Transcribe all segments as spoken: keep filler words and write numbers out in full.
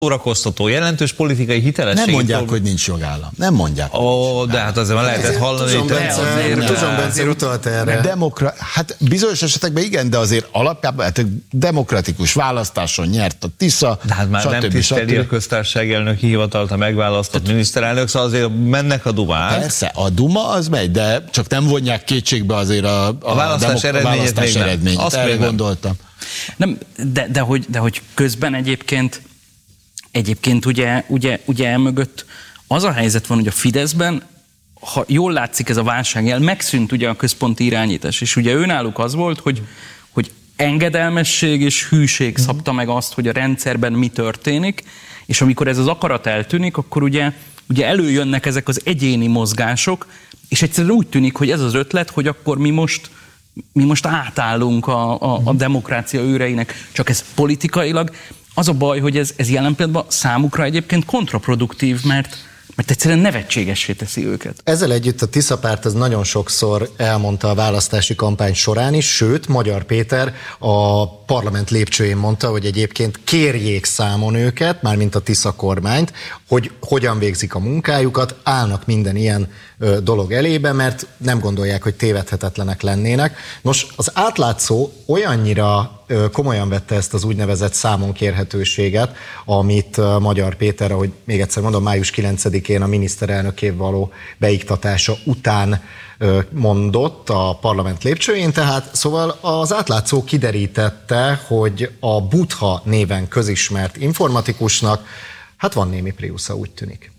szórakoztató, jelentős politikai hitelesség. Nem mondják, hogy nincs jogállam. Nem mondják. Ó, de hát azért már lehetett hallani, hogy Tuzson Bence utalt erre. Demokra... Hát bizonyos esetekben igen, de azért alapjában hát demokratikus választáson nyert a Tisza. De hát már nem tiszteli a köztársaság elnöki hivatalt a megválasztott miniszterelnök, szóval azért mennek a Dumák. Persze, a Duma az megy, de csak nem vonják kétségbe azért a, a, a választás demok- eredményét. választás eredményét. Azt Erre még gondoltam. Nem, de, de, hogy, de hogy közben egyébként Egyébként ugye, ugye, ugye elmögött az a helyzet van, hogy a Fideszben, ha jól látszik ez a válságjel, megszűnt ugye a központi irányítás, és ugye őnáluk az volt, hogy, hogy engedelmesség és hűség szabta meg azt, hogy a rendszerben mi történik, és amikor ez az akarat eltűnik, akkor ugye, ugye előjönnek ezek az egyéni mozgások, és egyszerűen úgy tűnik, hogy ez az ötlet, hogy akkor mi most mi most átállunk a, a, a demokrácia őreinek, csak ez politikailag. Az a baj, hogy ez, ez jelen pillanatban számukra egyébként kontraproduktív, mert, mert egyszerűen nevetségessé teszi őket. Ezzel együtt a Tisza párt az nagyon sokszor elmondta a választási kampány során is, sőt, Magyar Péter a parlament lépcsőjén mondta, hogy egyébként kérjék számon őket, mármint a Tisza kormányt, hogy hogyan végzik a munkájukat, állnak minden ilyen ö, dolog elébe, mert nem gondolják, hogy tévedhetetlenek lennének. Nos, az átlátszó olyannyira ö, komolyan vette ezt az úgynevezett számon kérhetőséget, amit ö, Magyar Péter, ahogy még egyszer mondom, május kilencedikén a miniszterelnökév való beiktatása után ö, mondott a parlament lépcsőjén, tehát szóval az átlátszó kiderítette, hogy a Butha néven közismert informatikusnak hát van némi Priusza, úgy tűnik.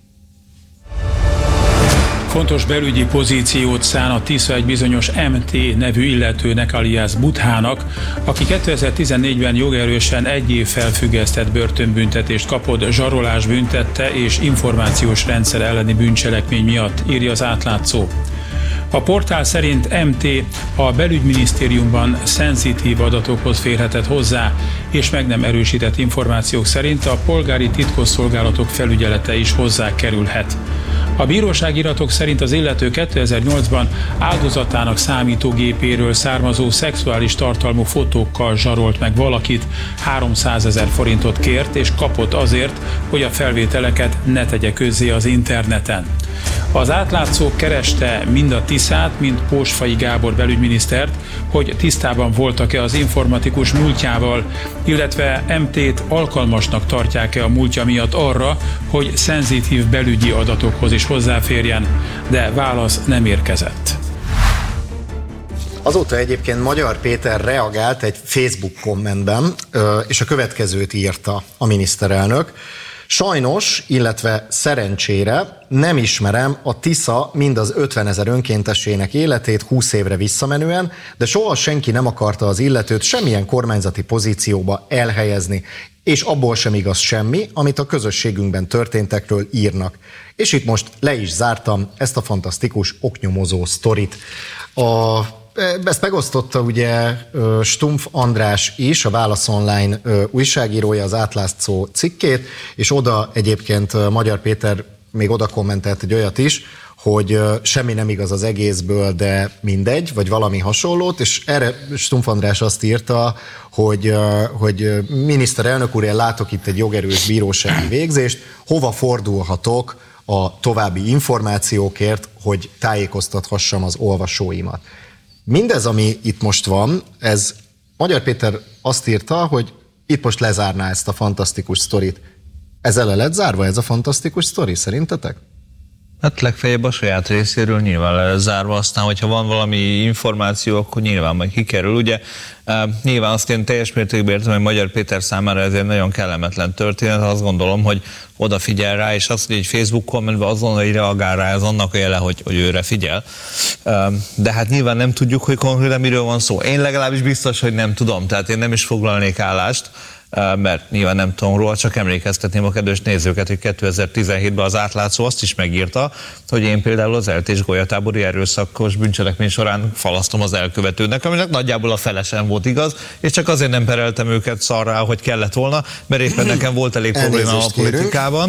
Fontos belügyi pozíciót szán a Tisza egy bizonyos em té nevű illetőnek, alias Buthának, aki kétezer-tizennégyben jogerősen egy év felfüggesztett börtönbüntetést kapott, zsarolás büntette és információs rendszer elleni bűncselekmény miatt, írja az átlátszó. A portál szerint em té a belügyminisztériumban szenzitív adatokhoz férhetett hozzá, és meg nem erősített információk szerint a polgári titkosszolgálatok felügyelete is hozzá kerülhet. A bíróságiratok szerint az illető kétezer-nyolcban áldozatának számítógépéről származó szexuális tartalmú fotókkal zsarolt meg valakit, háromszázezer forintot kért és kapott azért, hogy a felvételeket ne tegye közzé az interneten. Az átlátszó kereste mind a Tiszát, mind Pósfai Gábor belügyminisztert, hogy tisztában voltak-e az informatikus múltjával, illetve em tét alkalmasnak tartják-e a múltja miatt arra, hogy szenzitív belügyi adatokhoz is hozzáférjen, de válasz nem érkezett. Azóta egyébként Magyar Péter reagált egy Facebook kommentben, és a következőt írta a miniszterelnök. Sajnos, illetve szerencsére nem ismerem a Tisza mind az ötvenezer önkéntesének életét húsz évre visszamenően, de soha senki nem akarta az illetőt semmilyen kormányzati pozícióba elhelyezni, és abból sem igaz semmi, amit a közösségünkben történtekről írnak. És itt most le is zártam ezt a fantasztikus oknyomozó sztorit. A Ezt megosztotta ugye Stumpf András is, a Válasz Online újságírója, az átlátszó cikkét, és oda egyébként Magyar Péter még oda kommentelt egy olyat is, hogy semmi nem igaz az egészből, de mindegy, vagy valami hasonlót, és erre Stumpf András azt írta, hogy, hogy miniszterelnök úr, én látok itt egy jogerős bírósági végzést, hova fordulhatok a további információkért, hogy tájékoztathassam az olvasóimat. Mindez, ami itt most van, ez Magyar Péter azt írta, hogy itt most lezárná ezt a fantasztikus sztorit. Ezzel le lett zárva ez a fantasztikus sztori, szerintetek? Hát legfeljebb a saját részéről nyilván le lesz zárva, aztán hogyha van valami információ, akkor nyilván majd kikerül. Ugye nyilván azt én teljes mértékben értem, hogy Magyar Péter számára ez egy nagyon kellemetlen történet, azt gondolom, hogy odafigyel rá, és azt, hogy egy Facebook kommentben azonnal így reagál rá, ez annak a jele, hogy, hogy őre figyel. De hát nyilván nem tudjuk, hogy konkrétan miről van szó. Én legalábbis biztos, hogy nem tudom, tehát én nem is foglalnék állást, mert nyilván nem tudom róla, csak emlékeztetném a kedves nézőket, hogy kétezer-tizenhétben az átlátszó azt is megírta, hogy én például az eltés golyatábori erőszakos bűncselekmény során falasztom az elkövetőnek, aminek nagyjából a fele sem volt igaz, és csak azért nem pereltem őket szarrá, hogy kellett volna, mert éppen nekem volt elég probléma a politikában.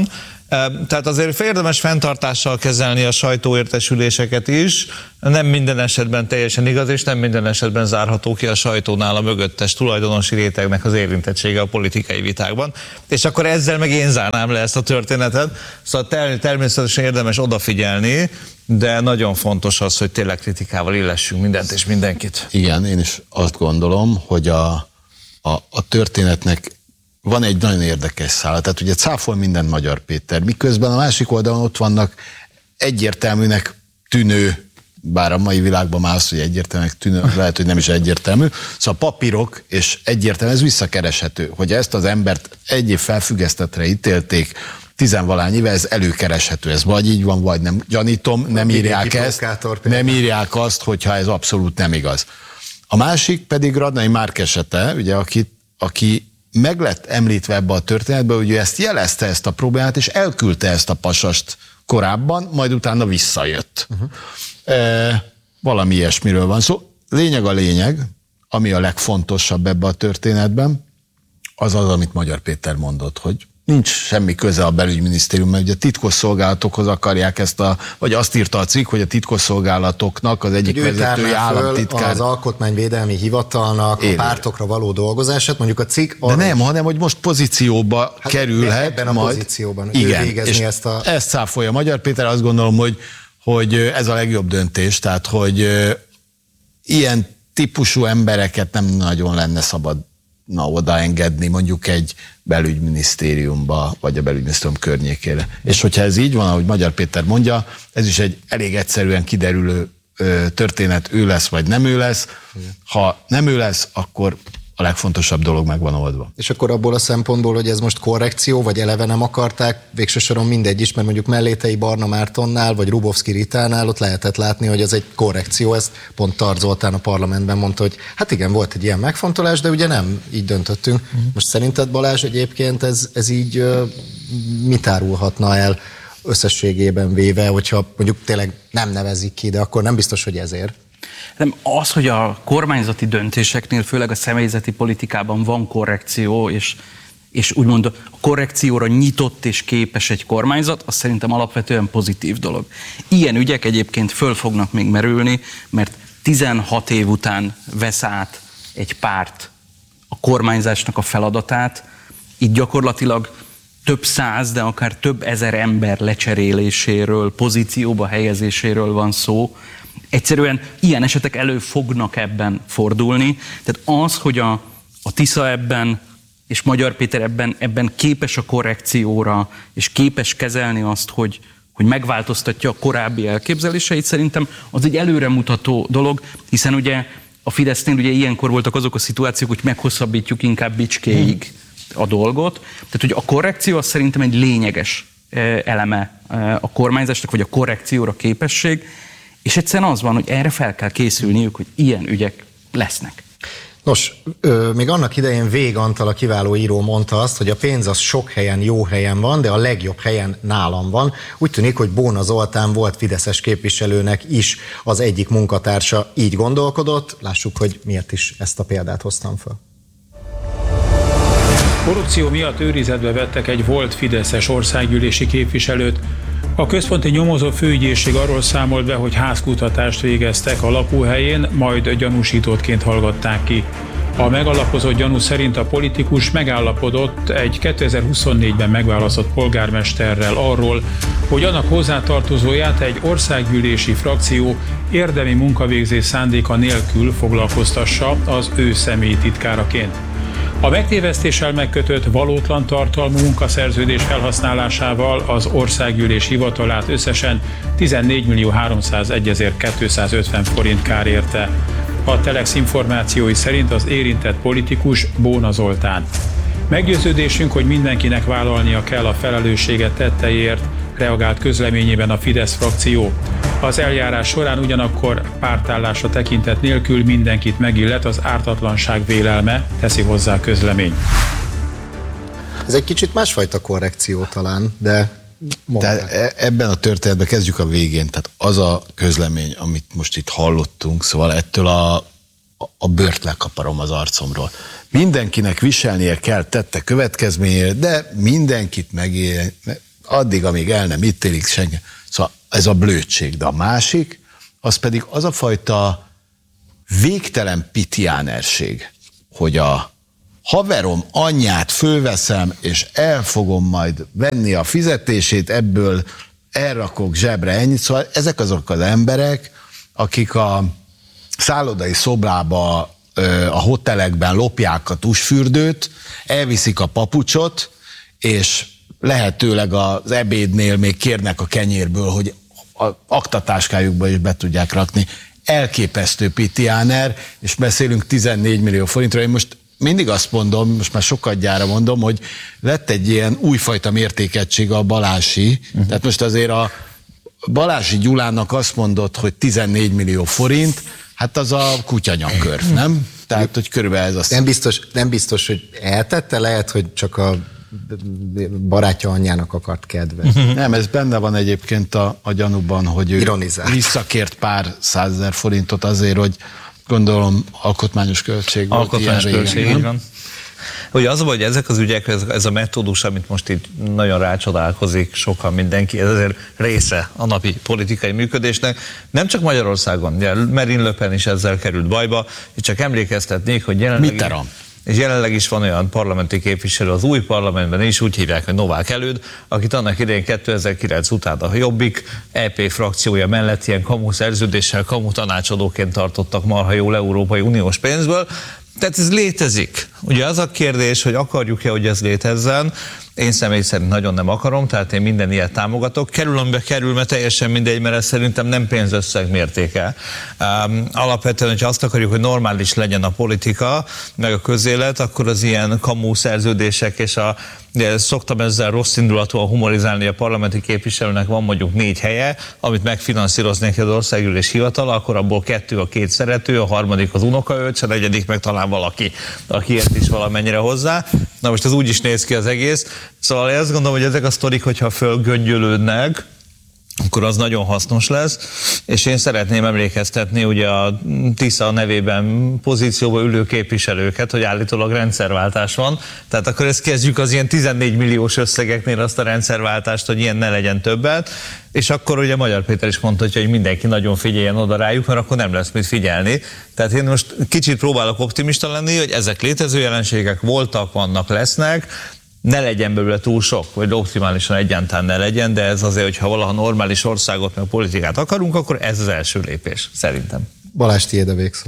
Tehát azért érdemes fenntartással kezelni a sajtóértesüléseket is, nem minden esetben teljesen igaz, és nem minden esetben zárható ki a sajtónál a mögöttes tulajdonosi rétegnek az érintettsége a politikai vitákban. És akkor ezzel meg én zárnám le ezt a történetet. Szóval ter- természetesen érdemes odafigyelni, de nagyon fontos az, hogy tényleg kritikával illessünk mindent és mindenkit. Igen, én is azt gondolom, hogy a, a, a történetnek van egy nagyon érdekes szála. Tehát ugye cáfol mindent Magyar Péter, miközben a másik oldalon ott vannak egyértelműnek tűnő, bár a mai világban már az, hogy egyértelműnek tűnő, lehet, hogy nem is egyértelmű. Szóval papírok, és egyértelmű, ez visszakereshető, hogy ezt az embert egy év felfüggesztetre ítélték, tizenvalány éve, ez előkereshető, ez vagy így van, vagy nem. Gyanítom, nem írják ezt, nem írják azt, hogyha ez abszolút nem igaz. A másik pedig Radnai Márk esete, ugye, aki, aki meg lett említve ebbe a történetbe, hogy ő ezt jelezte, ezt a problémát, és elküldte ezt a pasast korábban, majd utána visszajött. Uh-huh. E, valami ilyesmiről van szó. Lényeg a lényeg, ami a legfontosabb ebbe a történetben, az az, amit Magyar Péter mondott, hogy nincs semmi köze a belügyminisztérium, mert ugye a titkosszolgálatokhoz akarják ezt a, vagy azt írta a cikk, hogy a titkosszolgálatoknak az egyik vezetője államtitkár. Az Alkotmányvédelmi Hivatalnak Én. a pártokra való dolgozását, mondjuk a cikk... De nem, is... hanem hogy most pozícióba hát kerülhet ebben a majd. pozícióban. Igen, végezni és ezt a... ezt cáfolja Magyar Péter, azt gondolom, hogy, hogy ez a legjobb döntés, tehát hogy ilyen típusú embereket nem nagyon lenne szabad na, odaengedni mondjuk egy belügyminisztériumba, vagy a belügyminisztérium környékére. És hogyha ez így van, ahogy Magyar Péter mondja, ez is egy elég egyszerűen kiderülő ö, történet, ő lesz, vagy nem ő lesz. Ha nem ő lesz, akkor a legfontosabb dolog meg van oldva. És akkor abból a szempontból, hogy ez most korrekció, vagy eleve nem akarták, végső soron mindegy is, mert mondjuk Mellétei Barna Mártonnál, vagy Rubovszki Ritánál ott lehetett látni, hogy ez egy korrekció, ezt pont Tar Zoltán a parlamentben mondta, hogy hát igen, volt egy ilyen megfontolás, de ugye nem így döntöttünk. Uh-huh. Most szerinted, Balázs, egyébként ez, ez így uh, mit árulhatna el összességében véve, hogyha mondjuk tényleg nem nevezik ki, de akkor nem biztos, hogy ezért. Nem, az, hogy a kormányzati döntéseknél, főleg a személyzeti politikában van korrekció, és, és úgymond a korrekcióra nyitott és képes egy kormányzat, az szerintem alapvetően pozitív dolog. Ilyen ügyek egyébként föl fognak még merülni, mert tizenhat év után vesz át egy párt a kormányzásnak a feladatát, így gyakorlatilag több száz, de akár több ezer ember lecseréléséről, pozícióba helyezéséről van szó. Egyszerűen ilyen esetek elő fognak ebben fordulni. Tehát az, hogy a, a Tisza ebben és Magyar Péter ebben, ebben képes a korrekcióra, és képes kezelni azt, hogy, hogy megváltoztatja a korábbi elképzeléseit, szerintem az egy előremutató dolog, hiszen ugye a Fidesznél ugye ilyenkor voltak azok a szituációk, hogy meghosszabbítjuk inkább bicskéig a dolgot. Tehát, hogy a korrekció az szerintem egy lényeges eleme a kormányzásnak, vagy a korrekcióra képesség, és egyszerűen az van, hogy erre fel kell készülniük, hogy ilyen ügyek lesznek. Nos, ö, még annak idején Vég Antal, a kiváló író mondta azt, hogy a pénz az sok helyen, jó helyen van, de a legjobb helyen nálam van. Úgy tűnik, hogy Bóna Zoltán volt fideszes képviselőnek is az egyik munkatársa így gondolkodott. Lássuk, hogy miért is ezt a példát hoztam fel. Korrupció miatt őrizetbe vettek egy volt fideszes országgyűlési képviselőt. A központi nyomozó főügyészség arról számolt be, hogy házkutatást végeztek a lakóhelyén, majd gyanúsítottként hallgatták ki. A megalapozott gyanú szerint a politikus megállapodott egy kétezer-huszonnégyben megválasztott polgármesterrel arról, hogy annak hozzátartozóját egy országgyűlési frakció érdemi munkavégzés szándéka nélkül foglalkoztassa az ő személyi titkáraként. A megtévesztéssel megkötött valótlan tartalmú munkaszerződés felhasználásával az országgyűlés hivatalát összesen tizennégy millió háromszázegyezer-kétszázötven forint kár érte. A Telex információi szerint az érintett politikus Bóna Zoltán. Meggyőződésünk, hogy mindenkinek vállalnia kell a felelősséget tetteiért, reagált közleményében a Fidesz frakció. Az eljárás során ugyanakkor pártállása tekintet nélkül mindenkit megillet az ártatlanság vélelme, teszi hozzá a közlemény. Ez egy kicsit másfajta korrekció talán, de... Tehát ebben a történetben kezdjük a végén, tehát az a közlemény, amit most itt hallottunk, szóval ettől a, a bőrt lekaparom az arcomról. Mindenkinek viselnie kell tette következményére, de mindenkit megél, addig, amíg el nem ítélik senki. Szóval ez a blödség, de a másik, az pedig az a fajta végtelen pitiánerség, hogy a haverom anyját fölveszem, és el fogom majd venni a fizetését, ebből elrakok zsebre ennyit. Szóval ezek azok az emberek, akik a szállodai szobrába, a hotelekben lopják a tusfürdőt, elviszik a papucsot, és lehetőleg az ebédnél még kérnek a kenyérből, hogy a aktatáskájukba is be tudják rakni. Elképesztő pitiáner, és beszélünk tizennégy millió forintról. Én most mindig azt mondom, most már sokadjára mondom, hogy lett egy ilyen újfajta mértékegység a Balási, uh-huh. tehát most azért a Balási Gyulának azt mondott, hogy tizennégy millió forint, hát az a kutyanyakörv, nem? Tehát, hogy körülbelül ez az... Nem biztos, nem biztos, hogy eltette, lehet, hogy csak a barátja anyjának akart kedvet. Nem, ez benne van egyébként a, a gyanúban, hogy ő ironizál. Visszakért pár százezer forintot azért, hogy gondolom alkotmányos költség volt. Alkotmányos költség, így van. Ugye az, hogy ezek az ügyek, ez, ez a metódus, amit most itt nagyon rácsodálkozik sokan mindenki, ez azért része a napi politikai működésnek. Nem csak Magyarországon, ugye Marine Le Pen is ezzel került bajba, és csak emlékeztetnék, hogy jelenleg... Mitterrand. És jelenleg is van olyan parlamenti képviselő az új parlamentben is, úgy hívják, hogy Novák Előd, akit annak idején kétezer-kilenc után a Jobbik é pé frakciója mellett ilyen kamu szerződéssel, kamu tanácsadóként tartottak marha jól Európai Uniós pénzből. Tehát ez létezik. Ugye az a kérdés, hogy akarjuk-e, hogy ez létezzen. Én személy szerint nagyon nem akarom, tehát én minden ilyet támogatok. Kerül, amibe kerül, mert teljesen mindegy, mert ez szerintem nem pénzösszeg mértéke. Um, alapvetően, hogyha azt akarjuk, hogy normális legyen a politika, meg a közélet, akkor az ilyen kamu szerződések, és a, de szoktam ezzel rossz indulatúan humorizálni, a parlamenti képviselőnek van mondjuk négy helye, amit megfinanszíroz neki az országgyűlés hivatala, akkor abból kettő a két szerető, a harmadik az unokaöccse, a negyedik meg talán valaki, aki ért is valamennyire hozzá. Na most ez úgy is néz ki az egész. Szóval én azt gondolom, hogy ezek a sztorik, hogyha fölgöngyölődnek, akkor az nagyon hasznos lesz, és én szeretném emlékeztetni ugye a Tisza nevében pozícióba ülő képviselőket, hogy állítólag rendszerváltás van, tehát akkor ezt kezdjük az ilyen tizennégy milliós összegeknél azt a rendszerváltást, hogy ilyen ne legyen többet, és akkor ugye Magyar Péter is mondta, hogy mindenki nagyon figyeljen oda rájuk, mert akkor nem lesz mit figyelni. Tehát én most kicsit próbálok optimista lenni, hogy ezek létező jelenségek voltak, vannak, lesznek, ne legyen belőle túl sok, vagy optimálisan egyáltalán ne legyen, de ez azért, hogyha valaha normális országot, meg politikát akarunk, akkor ez az első lépés, szerintem. Balázs, tiéd a végszó.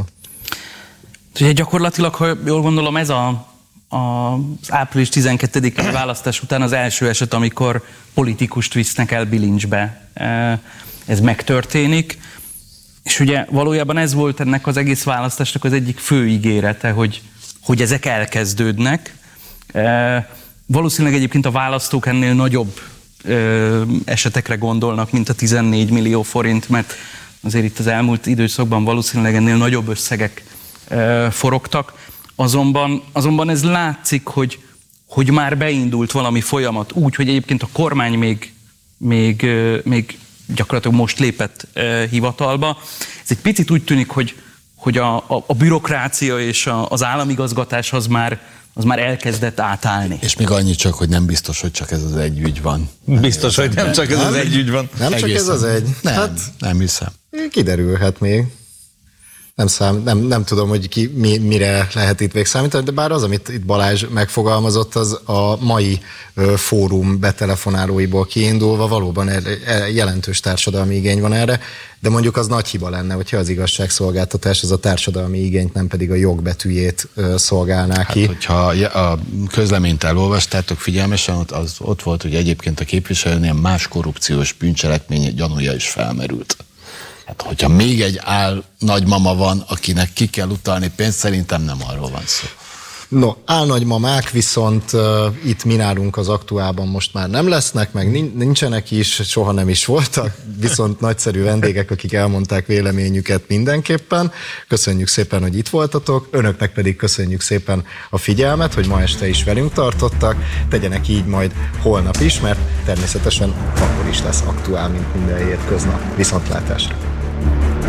Ugye gyakorlatilag, ha jól gondolom, ez a, a, az április tizenkettedikei választás után az első eset, amikor politikust visznek el bilincsbe. Ez megtörténik, és ugye valójában ez volt ennek az egész választásnak az egyik fő ígérete, hogy, hogy ezek elkezdődnek. Valószínűleg egyébként a választók ennél nagyobb ö, esetekre gondolnak, mint a tizennégy millió forint, mert azért itt az elmúlt időszakban valószínűleg ennél nagyobb összegek ö, forogtak. Azonban, azonban ez látszik, hogy, hogy már beindult valami folyamat úgy, hogy egyébként a kormány még, még, ö, még gyakorlatilag most lépett ö, hivatalba. Ez egy picit úgy tűnik, hogy, hogy a, a, a bürokrácia és a, az államigazgatás az már az már elkezdett átállni. És még annyi csak, hogy nem biztos, hogy csak ez az egy ügy van. Biztos, hogy nem csak ez az egy ügy van. Nem csak ez az egy? Nem, hát, nem hiszem. Kiderülhet még. Nem, szám, nem, nem tudom, hogy ki, mi, mire lehet itt végszámítani, de bár az, amit itt Balázs megfogalmazott, az a mai ö, fórum betelefonálóiból kiindulva valóban er, er, jelentős társadalmi igény van erre, de mondjuk az nagy hiba lenne, hogyha az igazságszolgáltatás az a társadalmi igényt, nem pedig a jogbetűjét ö, szolgálná hát, ki. Hogyha a közleményt elolvastátok figyelmesen, ott, az, ott volt, hogy egyébként a képviselőnél más korrupciós bűncselekmény gyanúja is felmerült. Hát, hogyha még egy áll nagymama van, akinek ki kell utalni pénzt, szerintem nem arról van szó. No, álnagymamák viszont uh, itt mi nálunk az aktuálban most már nem lesznek, meg nincsenek is, soha nem is voltak, viszont nagyszerű vendégek, akik elmondták véleményüket mindenképpen. Köszönjük szépen, hogy itt voltatok, önöknek pedig köszönjük szépen a figyelmet, hogy ma este is velünk tartottak. Tegyenek így majd holnap is, mert természetesen akkor is lesz aktuál, mint minden hétköznap. Viszontlátásra!